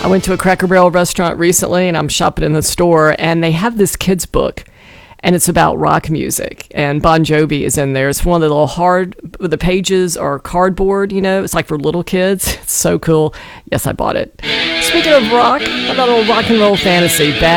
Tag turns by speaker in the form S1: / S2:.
S1: I went to a Cracker Barrel restaurant recently, and I'm shopping in the store, and they have this kid's book, and it's about rock music, and Bon Jovi is in there. It's one of the little the pages are cardboard, it's like for little kids. It's so cool. Yes, I bought it. Speaking of rock, how about a little rock and roll fantasy? Bad